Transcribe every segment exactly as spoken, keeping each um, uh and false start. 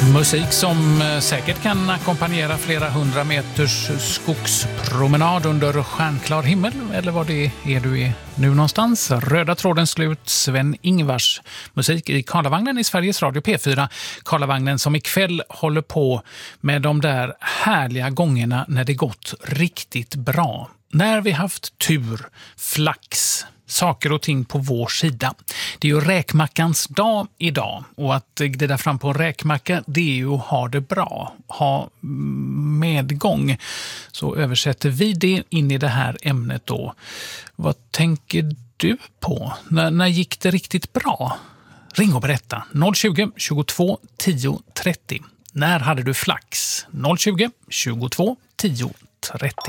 Musik som säkert kan ackompanjera flera hundra meters skogspromenad under stjärnklar himmel. Eller vad det är du är nu någonstans. Röda tråden slut, Sven-Ingvars musik i Karlavagnen i Sveriges Radio P fyra. Karlavagnen som ikväll håller på med de där härliga gångerna när det gått riktigt bra. När vi haft tur, flax, saker och ting på vår sida. Det är ju räkmackans dag idag, och att glida fram på en räkmacka, det är ju att ha det bra, ha medgång. Så översätter vi det in i det här ämnet då. Vad tänker du på? När, när gick det riktigt bra? Ring och berätta. noll tjugo, tjugotvå, tio, trettio. När hade du flax? noll tjugo, tjugotvå, tio, trettio.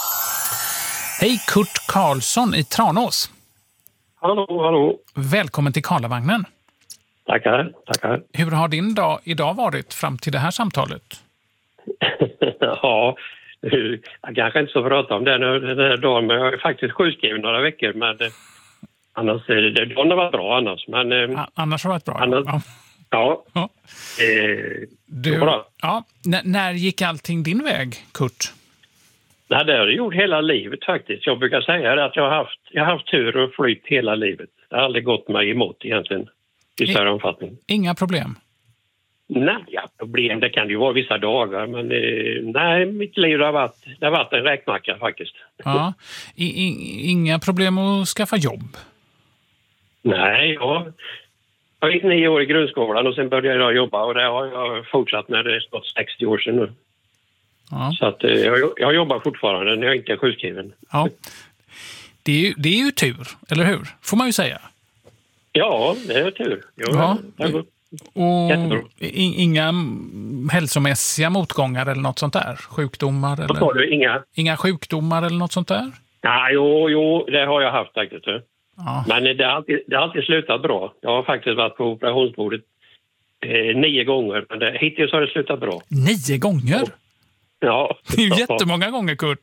Hej, Kurt Karlsson i Tranås. Hallå, hallå. Välkommen till Karlavagnen. Tackar, tackar. Hur har din dag idag varit fram till det här samtalet? Ja, jag kanske inte så prata om det nu den här dagen, men jag är faktiskt sjukskriven några veckor. Men annars är det, det har varit bra annars. Men, A- annars har det varit bra. Annars, ja. Ja. ja. Eh, Du, ja. N- när gick allting din väg, Kurt? Nej, det har jag gjort hela livet faktiskt. Jag brukar säga att jag har haft, jag har haft tur och flytt hela livet. Det har aldrig gått mig emot egentligen i större omfattning. Inga problem? Nej, ja, problem det kan det ju vara vissa dagar. Men eh, nej, mitt liv har varit, det har varit en räkmacka faktiskt. Ja. I, i, inga problem att skaffa jobb? Nej, ja. Jag gick nio år i grundskolan och sen började jag jobba, och det har jag fortsatt med. Det är snart sextio år sedan nu. Ja. Så att, jag, jag jobbar fortfarande när jag inte är sjukskriven. Ja. Det är, ju, det är ju tur, eller hur? Får man ju säga. Ja, det är tur. Jag, ja. jag, och in, inga hälsomässiga motgångar eller något sånt där? Sjukdomar? Eller? Vad sa du? Inga? Inga sjukdomar eller något sånt där? Ja, jo, jo, det har jag haft faktiskt. Ja. Men det har, alltid, det har alltid slutat bra. Jag har faktiskt varit på operationsbordet eh, nio gånger, men det, hittills har det slutat bra. Nio gånger? Ja. Det är ju jättemånga gånger, Kurt.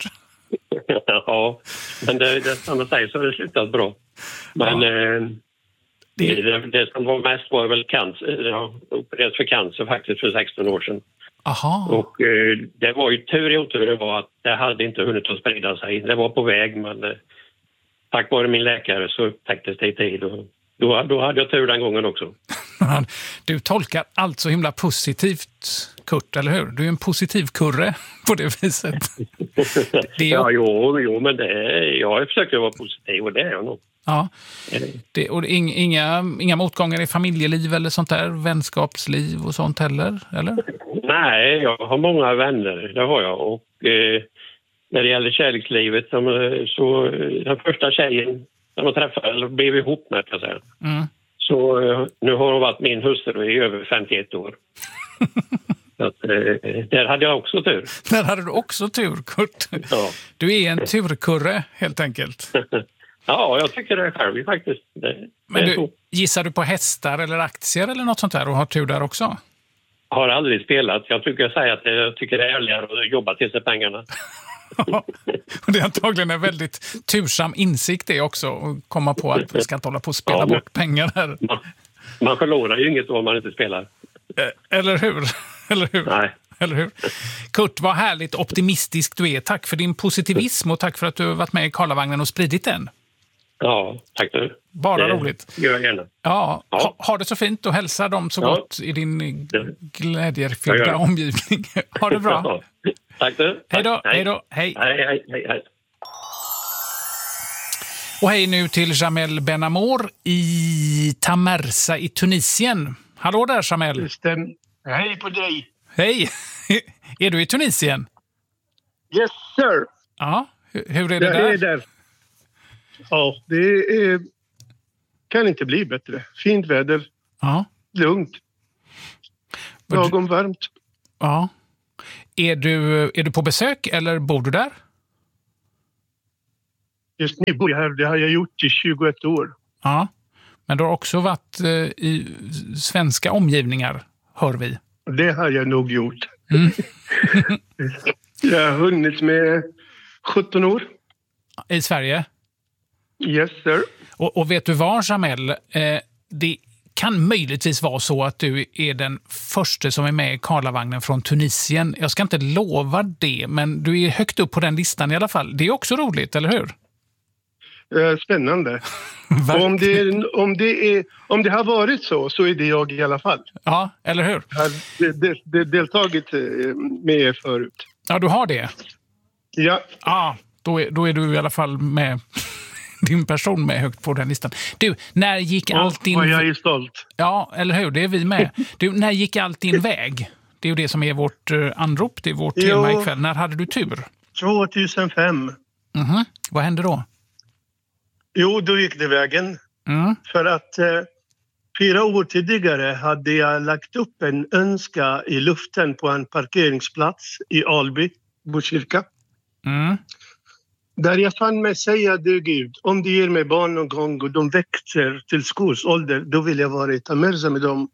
Ja, men det, det som jag säger så har det slutat bra. Men ja. eh, det... Det, det som var mest var väl cancer. Jag opererades för cancer faktiskt för sexton år sedan. Aha. Och eh, det var ju tur i otur det var att det hade inte hunnit att sprida sig. Det var på väg, men eh, tack vare min läkare så upptäcktes det i tid. Och då, då hade jag tur den gången också. Du tolkar allt så himla positivt, Kurt, eller hur? Du är en positiv kurre på det viset. Det är... Ja, jo, jo, men det, jag försöker vara positiv, och det är jag nog. Ja, det, och inga, inga motgångar i familjeliv eller sånt där, vänskapsliv och sånt heller, eller? Nej, jag har många vänner, det har jag. Och eh, när det gäller kärlekslivet, som, så den första tjejen som jag träffade, eller blev ihop med, kan jag säga. Mm. Så nu har hon varit min hustru i över femtioett år. Så att, eh, där hade jag också tur. Där hade du också tur, Kurt. Ja. Du är en turkurre, helt enkelt. Ja, jag tycker det själv faktiskt. Det, Men det du, så. Gissar du på hästar eller aktier eller något sånt där och har tur där också? Har aldrig spelat. Jag tycker säga att jag tycker det är ärligare att jobba till sig pengarna. Och det är antagligen en väldigt tursam insikt det också, att komma på att vi ska inte hålla på att spela ja, bort pengar här. Man, man förlorar ju inget om man inte spelar. Eller hur? Eller hur? Nej. Eller hur? Kurt, vad härligt optimistisk du är. Tack för din positivism och tack för att du har varit med i Karlavagnen och spridit den. Ja, tack du. Bara det roligt. Gör jag gärna. Ja, ja. Ha, ha det så fint och hälsa dem så ja. gott i din glädjefyllda omgivning. Ha det bra. Ja. Tack du. Hej då. Hej. Hej då. Hej. Hej, hej, hej, hej. Och hej nu till Jamel Benamour i Tamersa i Tunisien. Hallå där, Jamel. Hej på dig. Hej. Är du i Tunisien? Yes, sir. Ja, hur är det jag där? Är där? Ja, det är, kan inte bli bättre. Fint väder. Ja. Lugnt. Lagom varmt. Ja. Är du, är du på besök eller bor du där? Just nu bor jag här. Det har jag gjort i tjugoett år. Ja. Men du har också varit eh, i svenska omgivningar, hör vi. Det har jag nog gjort. Mm. Jag har hunnit med sjutton år. I Sverige? Yes, sir. Och, och vet du vad, Jamel? Eh, det kan möjligtvis vara så att du är den första som är med i Karlavagnen från Tunisien. Jag ska inte lova det, men du är högt upp på den listan i alla fall. Det är också roligt, eller hur? Spännande. om, det, om, det är, om det har varit så, så är det jag i alla fall. Ja, eller hur? Jag har de, de, de, deltagit med er förut. Ja, du har det? Ja. Ja, då är, då är du i alla fall med... din person med högt på den listan. Du, när gick ja, allt din... jag är stolt. Ja, eller hur? Det är vi med. Du, när gick allt din väg? Det är ju det som är vårt uh, anrop, det är vårt jo, tema ikväll. När hade du tur? tjugohundrafem. Mm-hmm. Vad hände då? Jo, då gick det vägen. Mm. För att eh, fyra år tidigare hade jag lagt upp en önska i luften på en parkeringsplats i Alby, Botkyrka. Mm. Där jag fann mig säga, du Gud, om du ger mig barn någon gång och de växer till skolsålder, då vill jag vara i Tamersa med dem.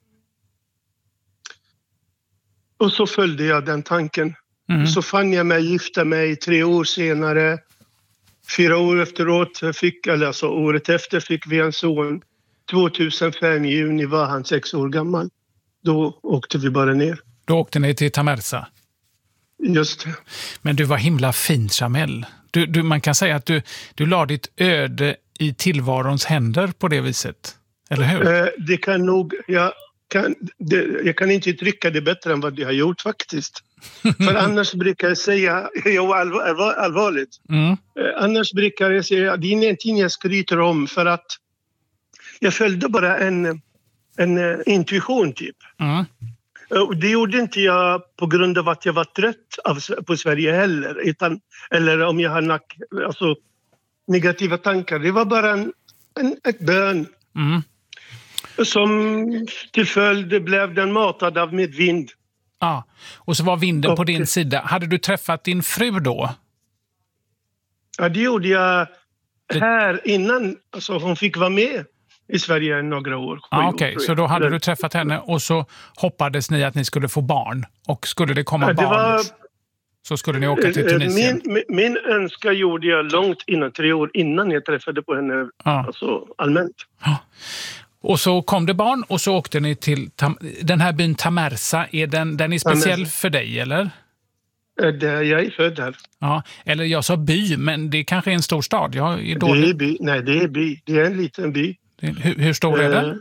Och så följde jag den tanken. Mm. Så fann jag mig gifta mig tre år senare. Fyra år efteråt, fick, eller alltså året efter, fick vi en son. tjugohundrafem i juni var han sex år gammal. Då åkte vi bara ner. Då åkte ni till Tamersa? Just det. Men du var himla fin, Jamel. Du, du, man kan säga att du, du la ditt öde i tillvarons händer på det viset. Eller hur? Eh, det kan nog... Jag kan, det, jag kan inte uttrycka det bättre än vad du har gjort faktiskt. För annars brukar jag säga... Jo, allvar, allvar, allvarligt. Mm. Eh, annars brukar jag säga... Det är ingenting jag skryter om för att... Jag följde bara en, en uh, intuition typ. Mm. Och det gjorde inte jag på grund av att jag var trött av, på Sverige heller. Utan, eller om jag har nack, alltså, negativa tankar. Det var bara en, en, ett bön. Mm. Som till följd blev den matad av medvind. Ja, och så var vinden och, på din sida. Hade du träffat din fru då? Ja, det gjorde jag här innan. Alltså, hon fick vara med i Sverige några år. Ah, Okej, okay. Så då hade du träffat henne och så hoppades ni att ni skulle få barn. Och skulle det komma ja, det barn var, så skulle ni åka till Tunisien. Min, min önska gjorde jag långt innan, tre år innan jag träffade på henne ah. alltså, allmänt. Ah. Och så kom det barn och så åkte ni till Tam- den här byn Tamersa. Är den, den är speciell Tamersa. För dig, eller? Det, jag är född här. Ja, eller jag sa by, men det kanske är en stor stad. Jag är det är by. Nej, det är by. Det är en liten by. Hur, hur stor är den?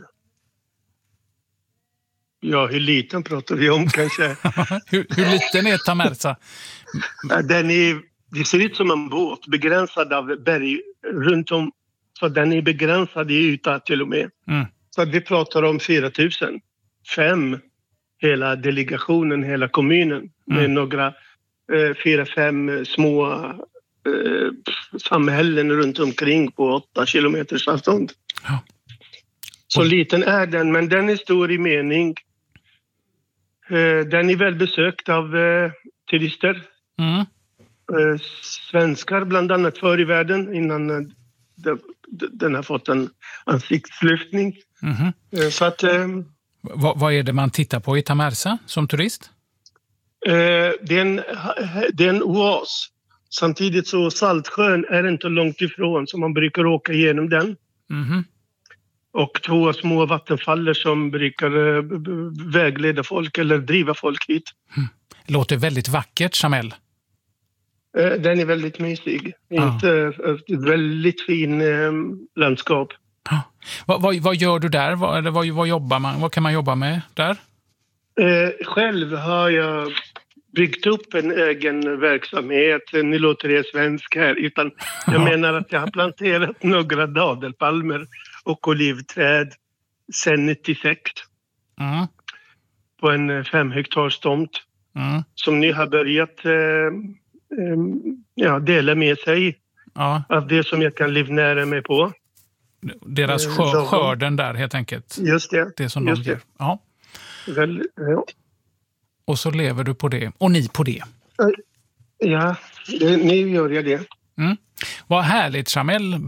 Ja, hur liten pratar vi om kanske? hur, hur liten är Tamersa? Den är, det ser ut som en båt, begränsad av berg runt om. Så den är begränsad i yta till och med. Mm. Så vi pratar om fyra tusen. Fem, hela delegationen, hela kommunen. Mm. Med några eh, fyra, fem små eh, samhällen runt omkring på åtta kilometers avstånd. Ja. Så liten är den, men den är stor i mening. Eh, den är väl besökt av eh, turister. Mm. Eh, svenskar bland annat förr i världen innan eh, de, de, den har fått en ansiktslyftning. Mm. Eh, så att, eh, vad, vad är det man tittar på i Tamersa som turist? Eh, det, är en, det är en oas. Samtidigt så Saltsjön är inte långt ifrån så man brukar åka igenom den. Mm. Och två små vattenfaller som brukar eh, vägleda folk eller driva folk hit. Mm. Låter väldigt vackert, Jamel. Eh, den är väldigt mysig. Ah. Inte, eh, väldigt fin eh, landskap. Ah. Vad, vad, vad gör du där? Vad, eller vad, vad jobbar man? Vad kan man jobba med där? Eh, själv har jag byggt upp en egen verksamhet. Nu låter det svensk här. Utan jag ja. menar att jag har planterat några dadelpalmer och olivträd sedan nittiosex. Mm. På en fem hektars tomt. Mm. Som nu har börjat eh, eh, ja, dela med sig ja. av det som jag kan livnära mig på. Deras skör, skörden där helt enkelt. Just det. Det som Just de ger. Det. Ja. Väl, ja. Och så lever du på det. Och ni på det. Ja, det, nu gör jag det. Mm. Vad härligt, Jamel.